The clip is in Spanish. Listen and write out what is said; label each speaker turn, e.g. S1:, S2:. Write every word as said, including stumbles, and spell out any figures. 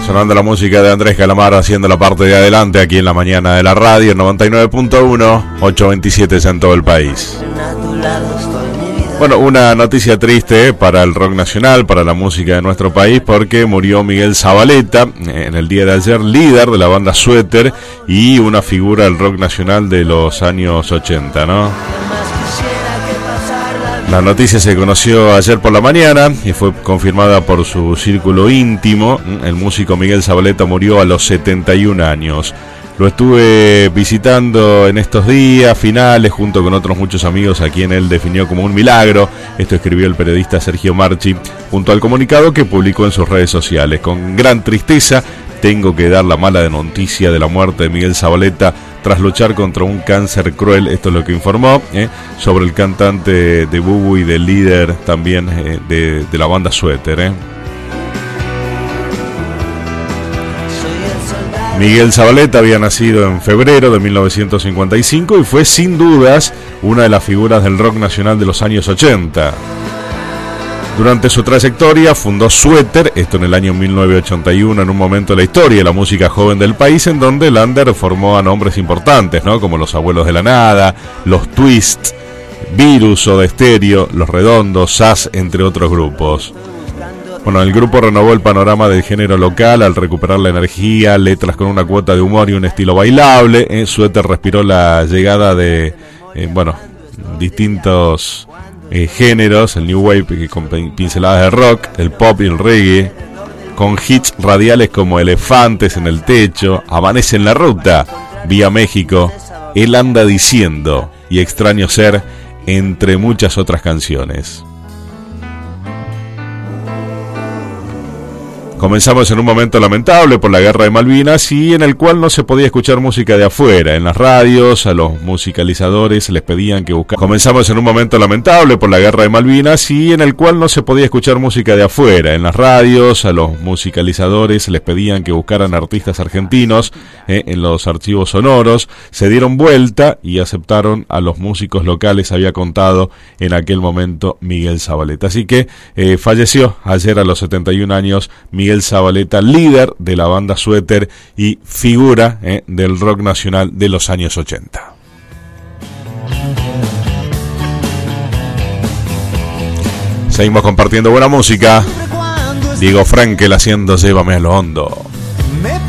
S1: Sonando la música de Andrés Calamaro haciendo la parte de adelante aquí en la mañana de la radio, noventa y nueve punto uno, ocho veintisiete en todo el país. Bueno, una noticia triste para el rock nacional, para la música de nuestro país, porque murió Miguel Zavaleta en el día de ayer, líder de la banda Suéter y una figura del rock nacional de los años ochenta, ¿no? La noticia se conoció ayer por la mañana y fue confirmada por su círculo íntimo. El músico Miguel Zavaleta murió a los setenta y un años. Lo estuve visitando en estos días finales junto con otros muchos amigos a quien él definió como un milagro. Esto escribió el periodista Sergio Marchi junto al comunicado que publicó en sus redes sociales. Con gran tristeza tengo que dar la mala noticia de la muerte de Miguel Zavaleta tras luchar contra un cáncer cruel. Esto es lo que informó ¿eh? sobre el cantante de Bubu y del líder también eh, de, de la banda Suéter. ¿eh? Miguel Zavaleta había nacido en febrero de mil novecientos cincuenta y cinco y fue sin dudas una de las figuras del rock nacional de los años ochenta. Durante su trayectoria fundó Suéter, esto en el año mil novecientos ochenta y uno, en un momento de la historia de la música joven del país, en donde Lander formó a nombres importantes, ¿no? Como Los Abuelos de la Nada, Los Twists, Virus, Soda Stereo, Los Redondos, Sass, entre otros grupos. Bueno, el grupo renovó el panorama del género local al recuperar la energía, letras con una cuota de humor y un estilo bailable. ¿eh? Suéter respiró la llegada de, eh, bueno, distintos eh, géneros, el new wave con pinceladas de rock, el pop y el reggae, con hits radiales como Elefantes en el Techo, Amanece en la Ruta, Vía México, Él anda diciendo y Extraño Ser, entre muchas otras canciones. Comenzamos en un momento lamentable por la guerra de Malvinas y en el cual no se podía escuchar música de afuera. En las radios a los musicalizadores les pedían que buscaran. Comenzamos en un momento lamentable por la guerra de Malvinas y en el cual no se podía escuchar música de afuera. En las radios a los musicalizadores les pedían que buscaran artistas argentinos eh, en los archivos sonoros. Se dieron vuelta y aceptaron a los músicos locales, había contado en aquel momento Miguel Zavaleta. Así que eh, falleció ayer a los setenta y un años Miguel Miguel Zavaleta, líder de la banda Suéter y figura eh, del rock nacional de los años ochenta. Seguimos compartiendo buena música. Diego Frankel haciendo Llévame a lo hondo.